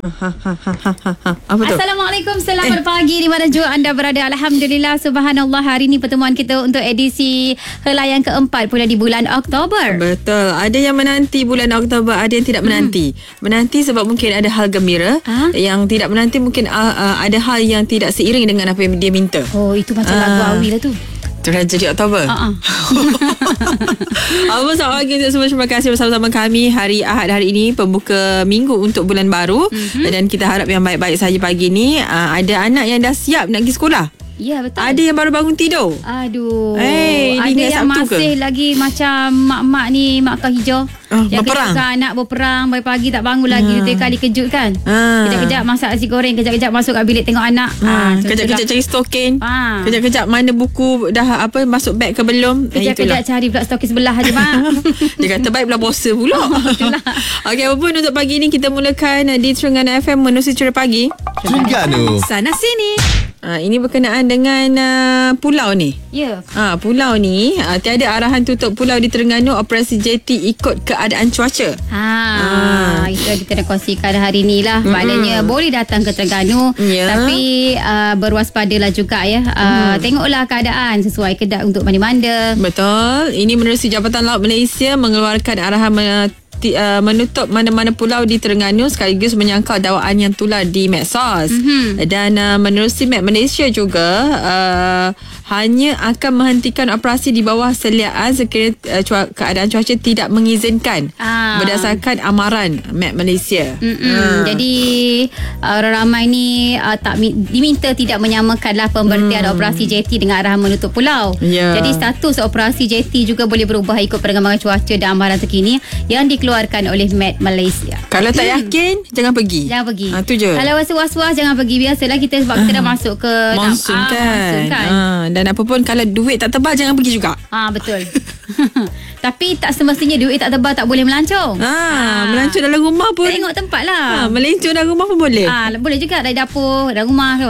Apa tu? Assalamualaikum, selamat pagi di mana jua anda berada. Alhamdulillah, subhanallah, hari ini pertemuan kita untuk edisi helaian keempat pula di bulan Oktober. Betul. Ada yang menanti bulan Oktober, ada yang tidak menanti. Menanti sebab mungkin ada hal gembira. Yang tidak menanti mungkin ada hal yang tidak seiring dengan apa yang dia minta. Oh, itu macam lagu Awi lah tu. Tragedi Oktober. Apa selamat pagi untuk semua. Terima kasih bersama-sama kami hari Ahad hari ini, pembuka minggu untuk bulan baru. Dan kita harap yang baik-baik saja pagi ni. Ada anak yang dah siap nak pergi sekolah. Ya, betul. Ada yang baru bangun tidur. Aduh. Ada yang masih lagi macam mak-mak ni, mak kau hijau. Yang berperang. kejutkan anak berperang, pagi-pagi tak bangun lagi. Setiap kali kejut kan. Kejap-kejap masak nasi goreng, kejap-kejap masuk kat bilik tengok anak. Kejap-kejap cari stokin. Kejap-kejap mana buku dah masuk beg ke belum. Kejap-kejap cari pula stokin sebelah je, Mak. Dia kata baik pula puasa pula. Okey, apa pun untuk pagi ni kita mulakan di Terengganu FM menerusi Cerita Pagi. Terengganu Sana sini. Ini berkenaan dengan pulau ni. Ya. Pulau ni tiada arahan tutup pulau di Terengganu. Operasi JT ikut keadaan cuaca. Itu yang kita nak kongsikan hari ni lah. Maknanya boleh datang ke Terengganu, tapi berwaspadalah juga ya. Tengoklah keadaan sesuai kedak untuk mandi-manda. Betul. Ini menerusi Jabatan Laut Malaysia mengeluarkan arahan menutup mana-mana pulau di Terengganu sekaligus menyangkal dakwaan yang tular di medsos. Dan menerusi Met Malaysia juga hanya akan menghentikan operasi di bawah seliaan sekiranya keadaan cuaca tidak mengizinkan berdasarkan amaran Met Malaysia. Jadi orang ramai ni tak diminta tidak menyamakanlah pemberhentian operasi JT dengan arahan menutup pulau. Jadi status operasi JT juga boleh berubah ikut perkembangan cuaca dan amaran terkini yang dikeluarkan oleh Met Malaysia. Kalau tak yakin, jangan pergi. Jangan pergi. Tu je. Kalau rasa was-was, jangan pergi. Biasalah kita sebab kita dah masuk ke monsun kan. Dan apa pun kalau duit tak tebal, jangan pergi juga. Betul. Tapi tak semestinya duit tak tebal tak boleh melancong. Melancong dalam rumah pun. Tengok tempat lah. Melencong dalam rumah pun boleh. Boleh juga dari dapur, dalam rumah.